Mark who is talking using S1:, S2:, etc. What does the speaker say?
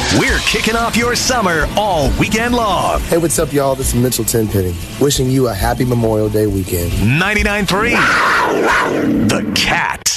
S1: We're kicking off your summer all weekend long.
S2: Hey, what's up, y'all? This is Mitchell Tenpenny. Wishing you a happy Memorial Day weekend.
S1: 99.3 The Cat.